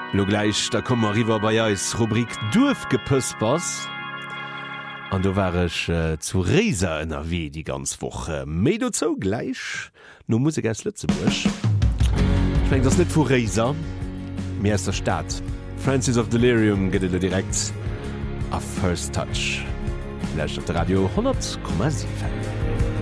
Lo gleich da kommmer riwer bei jeis Rubrik Durf gepëspers. An du warech zu Reser NRW die ganz Woche. Mei du zo gleich no Musik aus Lützeburg. Ich mein das net vu Reser, mir aus der Stadt. Francis of Delirium gët du direkt a First Touch. Lächt op der Radio 100,7.